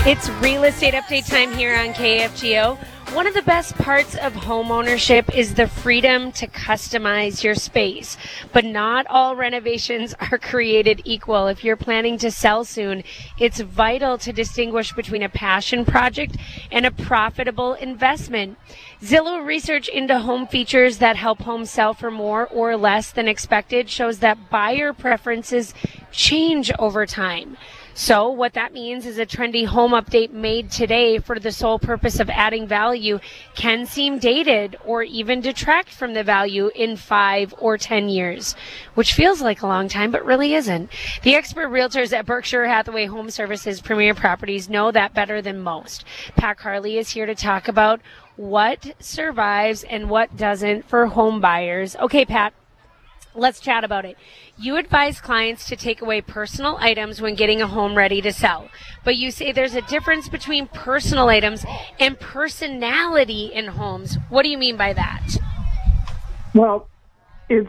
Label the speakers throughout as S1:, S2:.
S1: It's real estate update time here on KFGO. One of the best parts of home ownership is the freedom to customize your space. But not all renovations are created equal. If you're planning to sell soon, it's vital to distinguish between a passion project and a profitable investment. Zillow research into home features that help homes sell for more or less than expected shows that buyer preferences change over time. So what that means is a trendy home update made today for the sole purpose of adding value can seem dated or even detract from the value in 5 or 10 years, which feels like a long time, but really isn't. The expert realtors at Berkshire Hathaway Home Services Premier Properties know that better than most. Pat Carley is here to talk about what survives and what doesn't for home buyers. Okay, Pat, let's chat about it. You advise clients to take away personal items when getting a home ready to sell, but you say there's a difference between personal items and personality in homes. What do you mean by that?
S2: Well, it's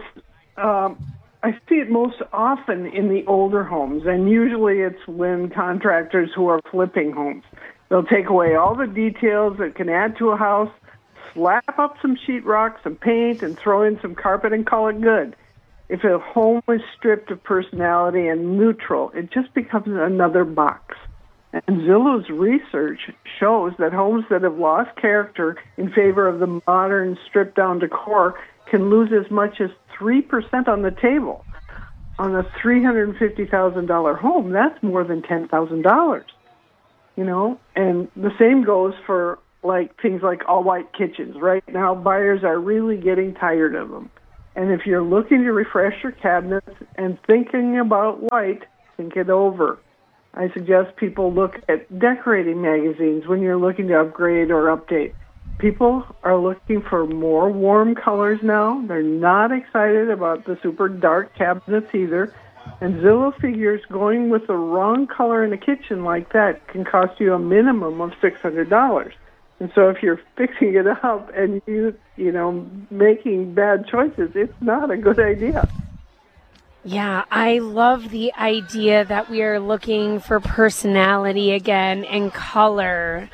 S2: I see it most often in the older homes, and usually it's when contractors who are flipping homes. They'll take away all the details that can add to a house, slap up some sheetrock, some paint, and throw in some carpet and call it good. If a home is stripped of personality and neutral, it just becomes another box. And Zillow's research shows that homes that have lost character in favor of the modern, stripped-down decor can lose as much as 3% on the table. On a $350,000 home, that's more than $10,000. You know, and the same goes for things like all-white kitchens. Right now, buyers are really getting tired of them. And if you're looking to refresh your cabinets and thinking about white, think it over. I suggest people look at decorating magazines when you're looking to upgrade or update. People are looking for more warm colors now. They're not excited about the super dark cabinets either. And Zillow figures going with the wrong color in a kitchen like that can cost you a minimum of $600. And so if you're fixing it up and you making bad choices, it's not a good idea.
S1: Yeah, I love the idea that we are looking for personality again and color.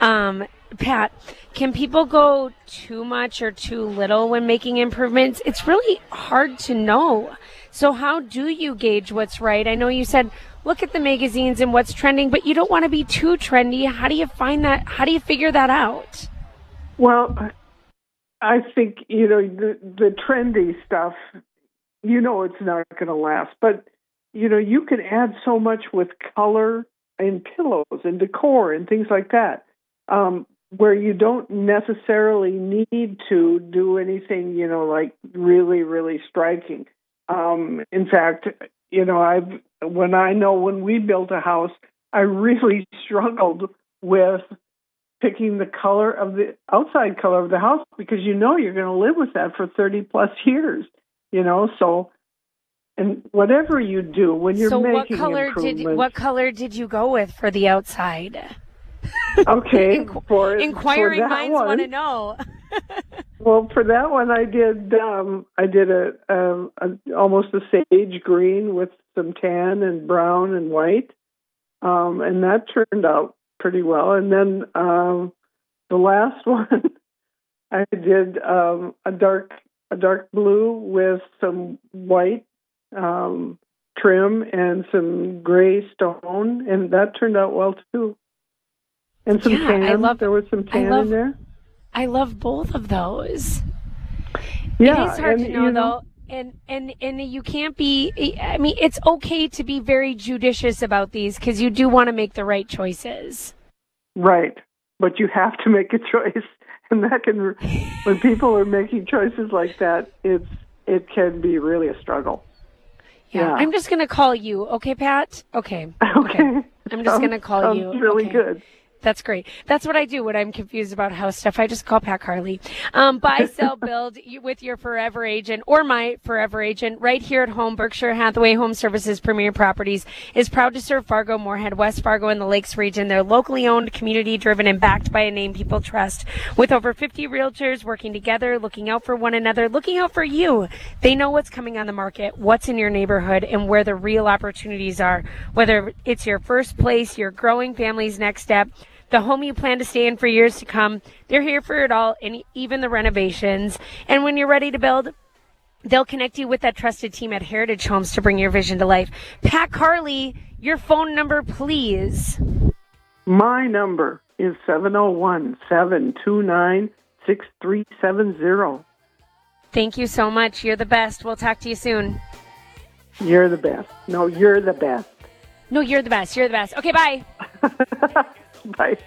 S1: Pat, can people go too much or too little when making improvements? It's really hard to know. So how do you gauge what's right? I know you said look at the magazines and what's trending, but you don't want to be too trendy. How do you find that? How do you figure that out?
S2: Well, I think, the trendy stuff, it's not going to last. But, you can add so much with color and pillows and decor and things like that, where you don't necessarily need to do anything, really, really striking. In fact, when we built a house, I really struggled with picking the color of the outside color of the house because you're going to live with that for 30 plus years, so, and whatever you do when you're making improvements.
S1: What color did you go with for the outside?
S2: Okay.
S1: Inquiring minds want to know.
S2: Well, for that one, I did a almost a sage green with some tan and brown and white, and that turned out pretty well. And then the last one, I did a dark blue with some white trim and some gray stone, and that turned out well too. And some tan. There was some tan in there.
S1: I love both of those.
S2: Yeah,
S1: it is hard to know though, and you can't be. I mean, it's okay to be very judicious about these because you do want to make the right choices.
S2: Right, but you have to make a choice, and that can. When people are making choices like that, it can be really a struggle.
S1: Yeah. I'm just gonna call you, okay, Pat? Okay. I'm just gonna call you.
S2: Sounds really good.
S1: That's great. That's what I do when I'm confused about house stuff. I just call Pat Carly. Buy, sell, build with your forever agent or my forever agent right here at home. Berkshire Hathaway Home Services Premier Properties is proud to serve Fargo, Moorhead, West Fargo, and the Lakes region. They're locally owned, community driven, and backed by a name people trust. With over 50 realtors working together, looking out for one another, looking out for you. They know what's coming on the market, what's in your neighborhood, and where the real opportunities are. Whether it's your first place, your growing family's next step, the home you plan to stay in for years to come, they're here for it all, and even the renovations. And when you're ready to build, they'll connect you with that trusted team at Heritage Homes to bring your vision to life. Pat Carly, your phone number, please.
S2: My number is 701-729-6370.
S1: Thank you so much. You're the best. We'll talk to you soon.
S2: You're the best. No, you're the best.
S1: No, you're the best. You're the best. Okay, bye.
S2: Bye.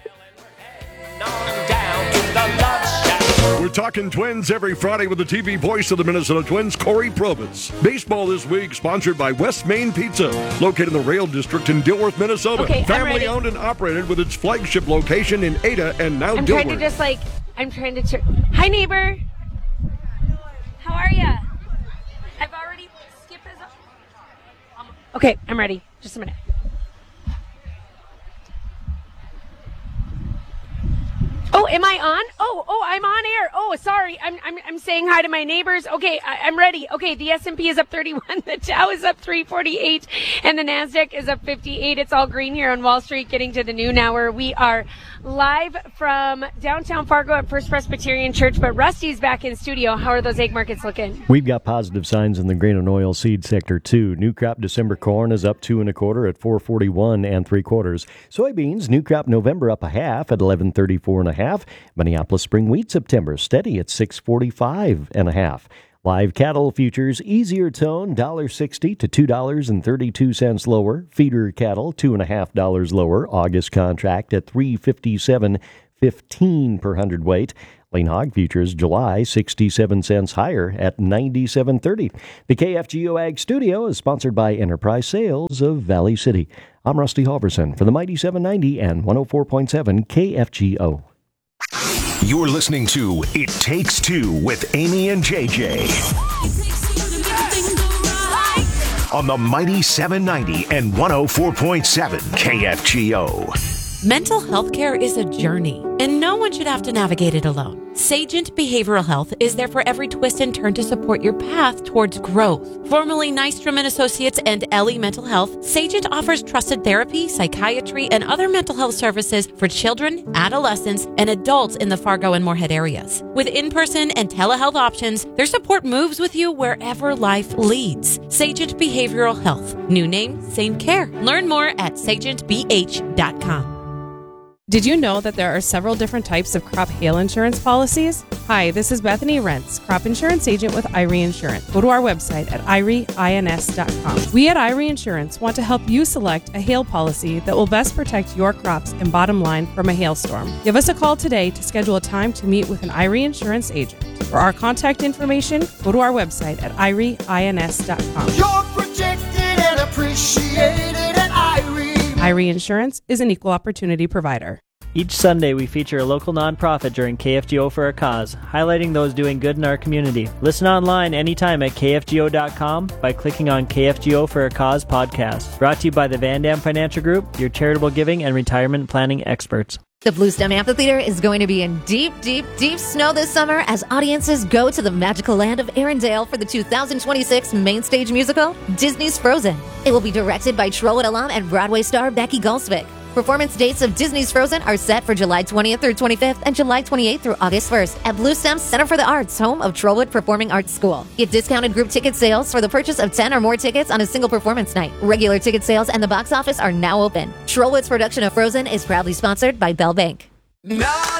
S3: We're talking Twins every Friday with the TV voice of the Minnesota Twins, Corey Probitz. Baseball this week sponsored by West Main Pizza, located in the Rail District in Dilworth, Minnesota.
S1: Okay,
S3: family owned and operated with its flagship location in Ada and now
S1: I'm
S3: Dilworth.
S1: trying to Hi, neighbor. How are you? I've already skipped this. Okay, I'm ready. Just a minute. Oh, am I on? Oh, I'm on air. Oh, sorry. I'm saying hi to my neighbors. Okay, I'm ready. Okay, the S&P is up 31, the Dow is up 348, and the Nasdaq is up 58. It's all green here on Wall Street, getting to the noon hour. We are live from downtown Fargo at First Presbyterian Church, but Rusty's back in studio. How are those egg markets looking?
S4: We've got positive signs in the grain and oil seed sector too. New crop December corn is up 2 1/4 at 441 3/4. Soybeans, new crop November up 1/2 at 1134 1/2. Minneapolis spring wheat September steady at 645 1/2. Live cattle futures easier tone $1.60 to $2.32 lower. Feeder cattle $2.50 lower. August contract at $357.15 per hundredweight. Lean hog futures July 67 cents higher at $97.30. The KFGO Ag Studio is sponsored by Enterprise Sales of Valley City. I'm Rusty Halverson for the Mighty 790 and 104.7 KFGO.
S5: You're listening to It Takes Two with Amy and JJ on the Mighty 790 and 104.7 KFGO.
S6: Mental health care is a journey, and no one should have to navigate it alone. Sagent Behavioral Health is there for every twist and turn to support your path towards growth. Formerly Nystrom and Associates and Ellie Mental Health, Sagent offers trusted therapy, psychiatry, and other mental health services for children, adolescents, and adults in the Fargo and Moorhead areas. With in-person and telehealth options, their support moves with you wherever life leads. Sagent Behavioral Health. New name, same care. Learn more at sagentbh.com.
S7: Did you know that there are several different types of crop hail insurance policies? Hi, this is Bethany Rentz, crop insurance agent with Irie Insurance. Go to our website at irieins.com. We at Irie Insurance want to help you select a hail policy that will best protect your crops and bottom line from a hailstorm. Give us a call today to schedule a time to meet with an Irie Insurance agent. For our contact information, go to our website at irieins.com.
S8: You're protected and appreciated at Irie.
S7: Irie Insurance is an equal opportunity provider.
S9: Each Sunday, we feature a local nonprofit during KFGO for a Cause, highlighting those doing good in our community. Listen online anytime at kfgo.com by clicking on KFGO for a Cause podcast. Brought to you by the Van Dam Financial Group, your charitable giving and retirement planning experts.
S10: The Bluestem Amphitheater is going to be in deep, deep, deep snow this summer as audiences go to the magical land of Arendelle for the 2026 main stage musical, Disney's Frozen. It will be directed by Trollwood alum and Broadway star Becky Gulsvik. Performance dates of Disney's Frozen are set for July 20th through 25th and July 28th through August 1st at Bluestem Center for the Arts, home of Trollwood Performing Arts School. Get discounted group ticket sales for the purchase of 10 or more tickets on a single performance night. Regular ticket sales and the box office are now open. Trollwood's production of Frozen is proudly sponsored by Bell Bank.
S8: Now